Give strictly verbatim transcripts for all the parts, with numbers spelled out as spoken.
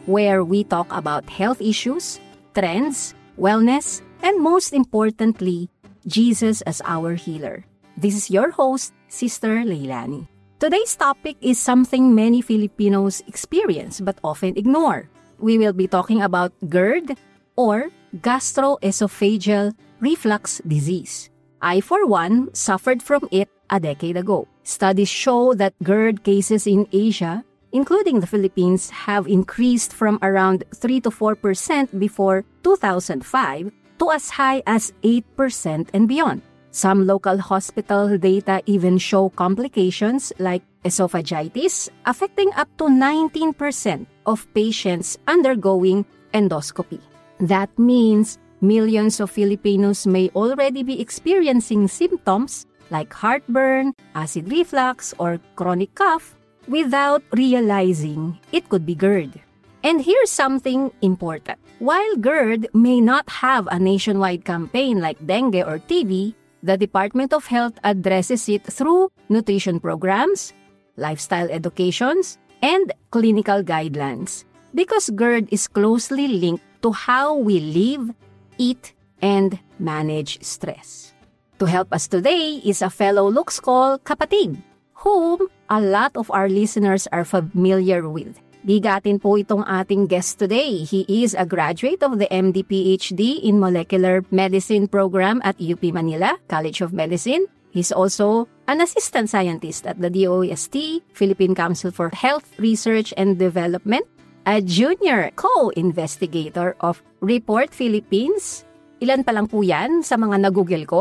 where we talk about health issues, trends, wellness, and most importantly, Jesus as our healer. This is your host, Sister Leilani. Today's topic is something many Filipinos experience but often ignore. We will be talking about GERD or gastroesophageal reflux disease. I, for one, suffered from it a decade ago. Studies show that GERD cases in Asia, including the Philippines, have increased from around three to four percent before two thousand five to as high as eight percent and beyond. Some local hospital data even show complications like esophagitis affecting up to nineteen percent of patients undergoing endoscopy. That means millions of Filipinos may already be experiencing symptoms like heartburn, acid reflux, or chronic cough without realizing it could be GERD. And here's something important. While GERD may not have a nationwide campaign like dengue or T B, the Department of Health addresses it through nutrition programs, lifestyle educations, and clinical guidelines because GERD is closely linked to how we live, eat, and manage stress. To help us today is a fellow Lux Call kapatid, whom a lot of our listeners are familiar with. Bigatin po itong ating guest today. He is a graduate of the M D P H D in Molecular Medicine program at U P Manila College of Medicine. He's also an assistant scientist at the D O E S T, Philippine Council for Health Research and Development, a junior co-investigator of Report Philippines. Ilan pa lang po yan sa mga nagugol ko.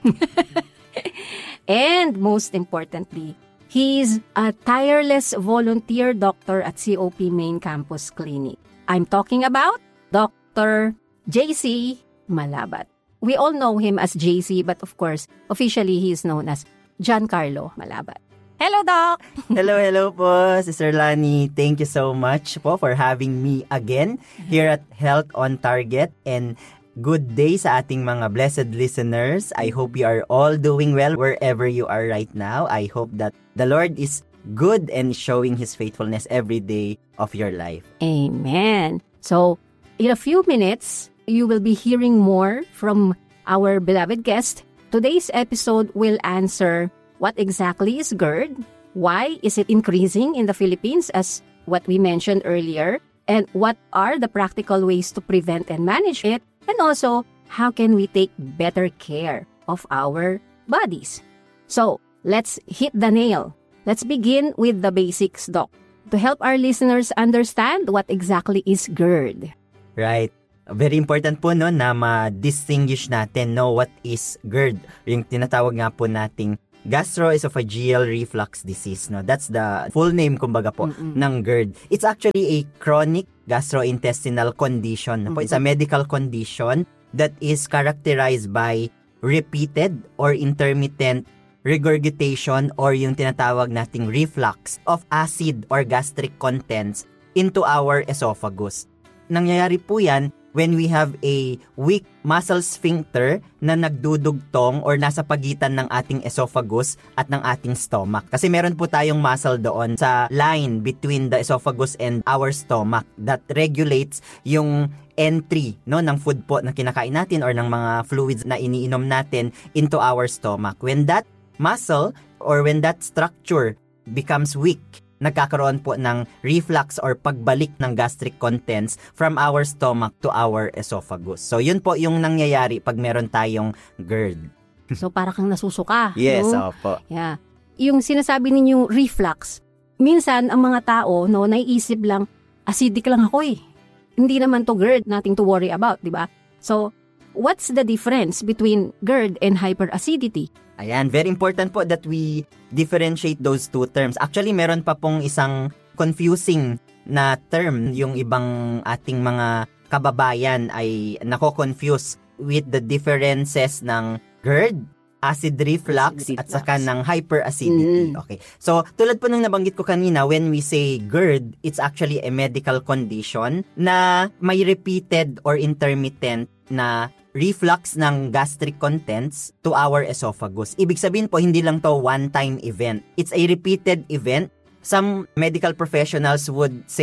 And most importantly, he's a tireless volunteer doctor at C O P Main Campus Clinic. I'm talking about Doctor J C Malabat. We all know him as J C, but of course, officially he is known as Giancarlo Malabat. Hello, Doc! Hello, hello po, Sister Lani. Thank you so much po for having me again here at Health on Target. And good day sa ating mga blessed listeners. I hope you are all doing well wherever you are right now. I hope that the Lord is good and showing His faithfulness every day of your life. Amen. So, in a few minutes, you will be hearing more from our beloved guest. Today's episode will answer what exactly is GERD, why is it increasing in the Philippines as what we mentioned earlier, and what are the practical ways to prevent and manage it, and also how can we take better care of our bodies. So, let's hit the nail. Let's begin with the basics, Doc, to help our listeners understand what exactly is GERD. Right. Very important po no na ma-distinguish natin no what is GERD, yung tinatawag nga po nating gastroesophageal reflux disease, no. That's the full name kumbaga po Mm-mm. ng GERD. It's actually a chronic gastrointestinal condition. Mm-hmm. It's a medical condition that is characterized by repeated or intermittent regurgitation or yung tinatawag nating reflux of acid or gastric contents into our esophagus. Nangyayari po yan when we have a weak muscle sphincter na nagdudugtong or nasa pagitan ng ating esophagus at ng ating stomach. Kasi meron po tayong muscle doon sa line between the esophagus and our stomach that regulates yung entry no ng food po na kinakain natin or ng mga fluids na iniinom natin into our stomach. When that muscle or when that structure becomes weak, nagkakaroon po ng reflux or pagbalik ng gastric contents from our stomach to our esophagus. So, yun po yung nangyayari pag meron tayong GERD. So, para kang nasusuka. Yes, no? opo. Yeah. Yung sinasabi ninyong reflux, minsan ang mga tao, no, naiisip lang, acidic lang ako eh. Hindi naman to GERD, nothing to worry about, di ba? So, what's the difference between GERD and hyperacidity? Ayan, very important po that we differentiate those two terms. Actually, meron pa pong isang confusing na term yung ibang ating mga kababayan ay nako-confuse with the differences ng GERD, acid reflux, acid reflux. At saka ng hyperacidity. Mm. Okay. So, tulad po nung nabanggit ko kanina, when we say GERD, it's actually a medical condition na may repeated or intermittent na reflux ng gastric contents to our esophagus. Ibig sabihin po, hindi lang to one-time event. It's a repeated event. Some medical professionals would say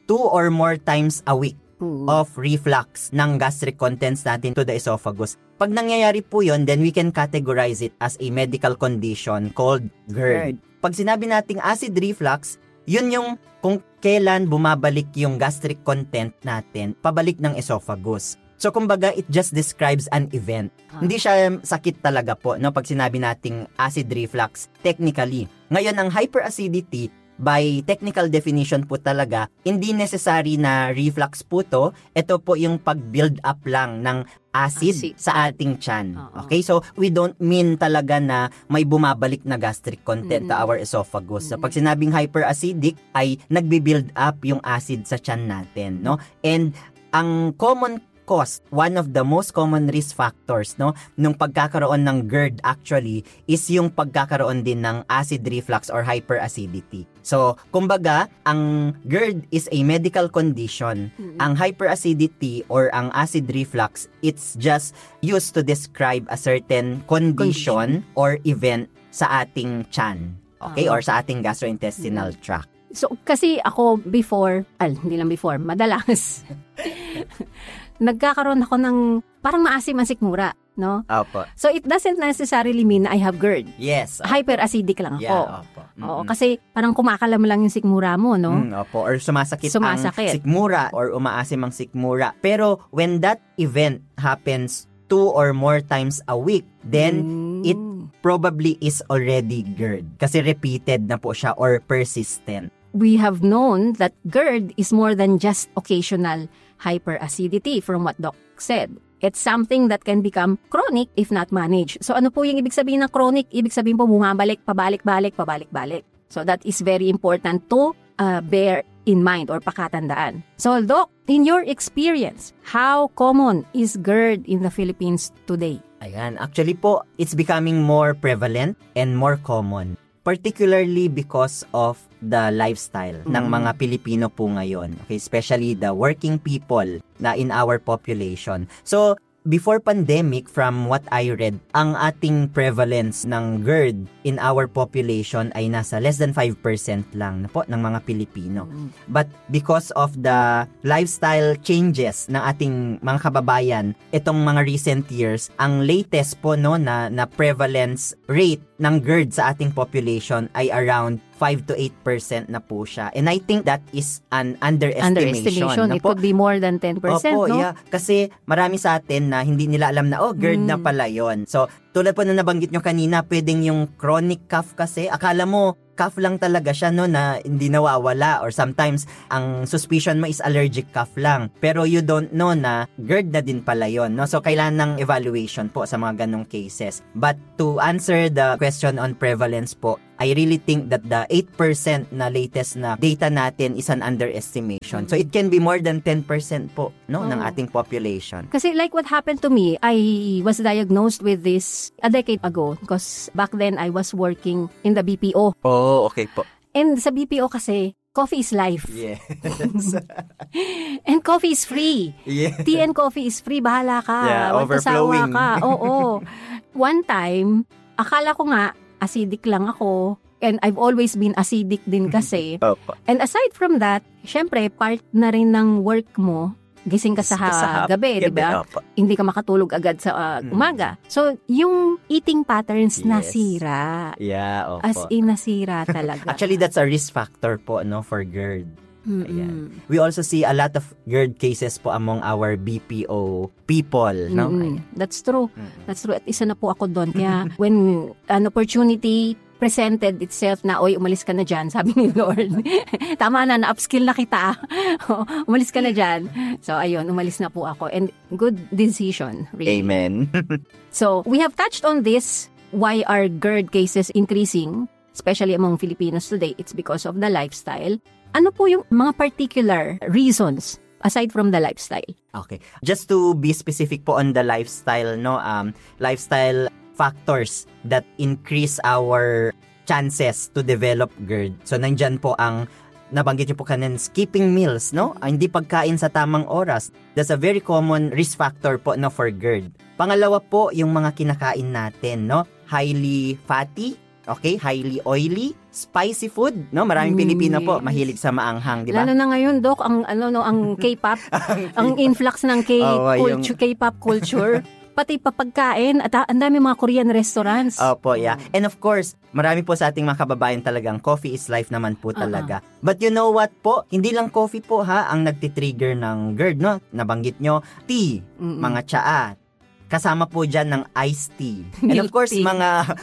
two or more times a week Ooh. of reflux ng gastric contents natin to the esophagus. Pag nangyayari po yun, then we can categorize it as a medical condition called GERD. GERD. Pag sinabi nating acid reflux, yun yung kung kailan bumabalik yung gastric content natin pabalik ng esophagus. So kumbaga, it just describes an event. Ah. Hindi siya sakit talaga po, no, pag sinabi nating acid reflux technically. Ngayon, ang hyperacidity, by technical definition po talaga, hindi necessary na reflux po to. Ito po yung pag-build up lang ng acid, Acid. sa ating tiyan. Oo. Okay? So, we don't mean talaga na may bumabalik na gastric content Mm-mm. to our esophagus. So, Mm-mm. pag sinabing hyperacidic, ay nagbi-build up yung acid sa tiyan natin, no? And ang common cause, one of the most common risk factors, no, nung pagkakaroon ng GERD actually is yung pagkakaroon din ng acid reflux or hyperacidity. So, kumbaga, ang GERD is a medical condition. Mm-mm. Ang hyperacidity or ang acid reflux, it's just used to describe a certain condition, or event sa ating tiyan. Okay? Ah. Or sa ating gastrointestinal tract. So, kasi ako before, al, hindi lang before, madalas, nagkakaroon ako ng parang maasim ang sikmura, no? Opo. So, it doesn't necessarily mean na I have GERD. Yes. opo. Hyperacidic lang ako. Yeah, opo. Oo, Mm-mm. kasi parang kumakalam lang yung sikmura mo, no? Mm, opo. Or sumasakit, Sumasakit. ang sikmura or umaasim ang sikmura. Pero when that event happens two or more times a week, then Mm. it probably is already GERD. Kasi repeated na po siya or persistent. We have known that GERD is more than just occasional hyperacidity from what Doc said. It's something that can become chronic if not managed. So ano po yung ibig sabihin ng chronic? Ibig sabihin po bumabalik, pabalik-balik, pabalik-balik. So that is very important to uh, bear in mind or pakatandaan. So Doc, in your experience, how common is GERD in the Philippines today? Ayan. Actually po, it's becoming more prevalent and more common. Particularly because of the lifestyle ng Mm. mga Pilipino po ngayon. Okay, especially the working people na in our population. So, before pandemic, from what I read, ang ating prevalence ng GERD in our population ay nasa less than five percent lang na po ng mga Pilipino. But because of the lifestyle changes ng ating mga kababayan, itong mga recent years, ang latest po no na, na prevalence rate ng GERD sa ating population ay around five to eight percent na po siya. And I think that is an underestimation. Underestimation. na It po. could be more than ten percent, Opo, no? yeah. Kasi marami sa atin na hindi nila alam na, oh, GERD na Mm. pala yon. So, tulad po na nabanggit nyo kanina, pwedeng yung chronic cough kasi, akala mo, cough lang talaga siya, no, na hindi nawawala. Or sometimes, ang suspicion mo is allergic cough lang. Pero you don't know na GERD na din pala yon, no? So, kailangan ng evaluation po sa mga ganong cases. But to answer the question on prevalence po, I really think that the eight percent na latest na data natin is an underestimation. So, it can be more than ten percent po, no, ng Oh. ating population. Kasi like what happened to me, I was diagnosed with this a decade ago because back then I was working in the B P O. Oh, okay po. And sa B P O kasi, coffee is life. Yes. And coffee is free. Yeah. Tea and coffee is free. Bahala ka. Yeah, Huwag kasawa overflowing. ka. Oo. One time, akala ko nga, acidic lang ako. And I've always been acidic din kasi. Opo. And aside from that, syempre, part na rin ng work mo, gising ka sa, ha- gabi, di ba? Opo. Hindi ka makatulog agad sa uh, Mm. umaga. So, yung eating patterns Yes. nasira. Yeah, opo. As in, nasira talaga. Actually, that's a risk factor po, no, for GERD. Mm-mm. Ayan. We also see a lot of GERD cases po among our B P O people, no? Mm-mm. That's true. Mm. That's true. At isa na po ako doon. Kaya, when an opportunity presented itself na, oy, umalis ka na dyan, sabi ni Lord. Tama na, na-upskill na kita. Umalis ka na dyan. So, ayun, umalis na po ako. And good decision, really. Amen. So, we have touched on this, why are GERD cases increasing, especially among Filipinos today. It's because of the lifestyle. Ano po yung mga particular reasons aside from the lifestyle? Okay. Just to be specific po on the lifestyle, no? Um, lifestyle factors that increase our chances to develop GERD. So, nandyan po ang nabanggit niyo po kanina, skipping meals, no? Ah, hindi pagkain sa tamang oras. That's a very common risk factor po, no, for GERD. Pangalawa po, yung mga kinakain natin, no? Highly fatty, Okay, highly oily, spicy food, no? Maraming Pilipino Mm, po yes. mahilig sa maanghang, di ba? Lalo na ngayon, Doc, ang ano no, ang K-pop, ang influx ng K Oo, yung- culture, K-pop culture, pati papagkain at ah, ang dami mga Korean restaurants. Opo, yeah. And of course, marami po sa ating mga kababayan talagang coffee is life naman po talaga. But you know what po? Hindi lang coffee po ha ang nagtitrigger ng GERD, no? Nabanggit nyo, tea, Mm-mm. mga tsaa. Kasama po dyan ng iced tea. And of Milk course, tea. mga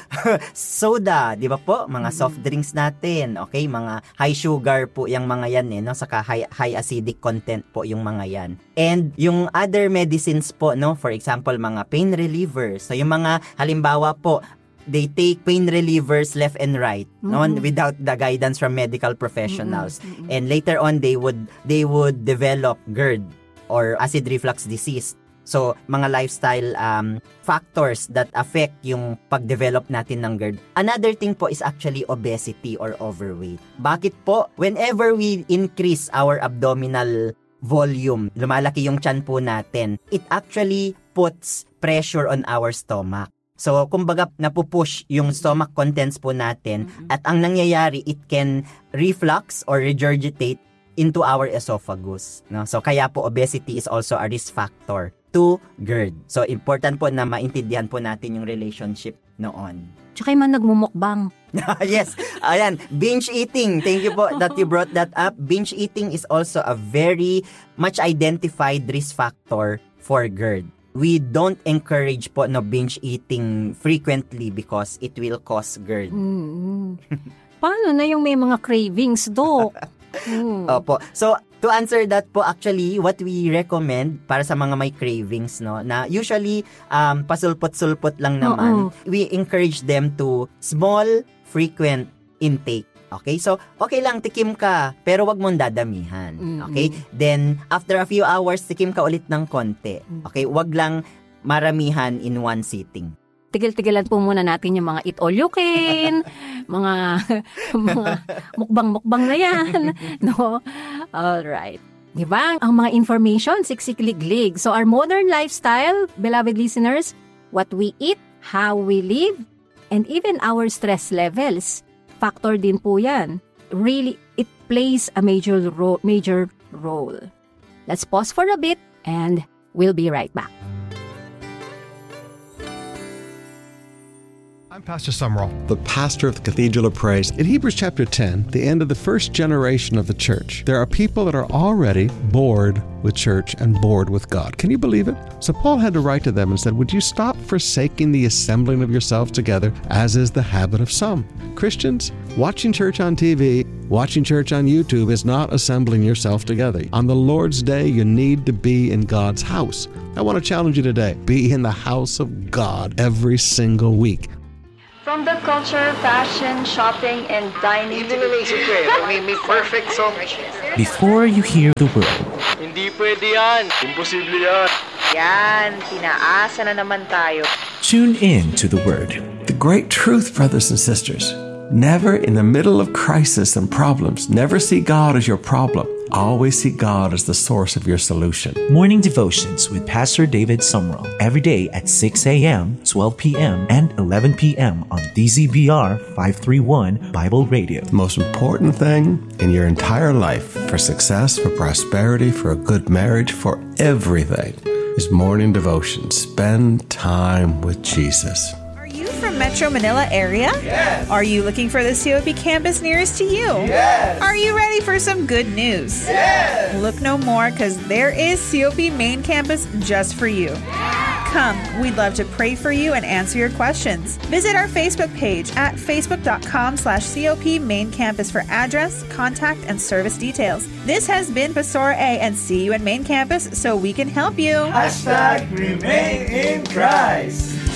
soda, di ba po? Mga Mm. soft drinks natin, okay? Mga high sugar po yung mga yan, eh, no? Saka high, high acidic content po yung mga yan. And yung other medicines po, no? For example, mga pain relievers. So yung mga, halimbawa po, they take pain relievers left and right, no? Mm-mm. Without the guidance from medical professionals. Mm-mm. And later on, they would they would develop GERD or acid reflux disease. So, mga lifestyle um, factors that affect yung pag-develop natin ng GERD. Another thing po is actually obesity or overweight. Bakit po? Whenever we increase our abdominal volume, lumalaki yung tiyan po natin, it actually puts pressure on our stomach. So, kumbaga, napupush yung stomach contents po natin Mm-mm. at ang nangyayari, it can reflux or regurgitate into our esophagus. No? So, kaya po obesity is also a risk factor to GERD. So, important po na maintindihan po natin yung relationship noon. Tsaka yung mga nagmumukbang. Yes, ayan, binge eating. Thank you po that you brought that up. Binge eating is also a very much identified risk factor for GERD. We don't encourage po no binge eating frequently because it will cause GERD. Mm. Paano na yung may mga cravings, Doc? Mm. Opo. So, to answer that po, actually, what we recommend para sa mga may cravings, no, na usually, um, pasulpot-sulpot lang naman, Oo. we encourage them to small, frequent intake. Okay? So, okay lang, tikim ka, pero wag mong dadamihan. Mm-mm. Okay? Then, after a few hours, tikim ka ulit ng konti. Okay? Wag lang maramihan in one sitting. Tigil-tigilan po muna natin yung mga eat all you can, mga, mga mukbang-mukbang na yan. No? Alright. Diba? Ang mga information, siksik-liglig. So our modern lifestyle, beloved listeners, what we eat, how we live, and even our stress levels, factor din po yan. Really, it plays a major, ro- major role. Let's pause for a bit and we'll be right back. I'm Pastor Sumrall. The pastor of the Cathedral of Praise. In Hebrews chapter ten, the end of the first generation of the church, there are people that are already bored with church and bored with God. Can you believe it? So Paul had to write to them and said, would you stop forsaking the assembling of yourselves together, as is the habit of some? Christians, watching church on T V, watching church on YouTube is not assembling yourself together. On the Lord's Day, you need to be in God's house. I want to challenge you today. Be in the house of God every single week. From the culture, fashion, shopping, and dining Hindi na naisip ko eh. May, may perfect song. Before you hear the word, Hindi pwede yan. Imposible yan. Yan, pinaasa na naman tayo. tune in to the word. The great truth, brothers and sisters, never in the middle of crisis and problems, never see God as your problem. Always see God as the source of your solution. Morning devotions with Pastor David Sumrall every day at six a.m., twelve p.m., and eleven p.m. on D Z B R five thirty-one Bible Radio. The most important thing in your entire life, for success, for prosperity, for a good marriage, for everything, is morning devotion. Spend time with Jesus. Are you from Metro Manila area? Yes. Are you looking for the C O P campus nearest to you? Yes. Are you ready for some good news? Yes. Look no more, because there is C O P Main Campus just for you. Come, we'd love to pray for you and answer your questions. Visit our Facebook page at facebook.com slash COP Main Campus for address, contact, and service details. This has been Pastor A, and see you at Main Campus so we can help you. Hashtag remain in Christ.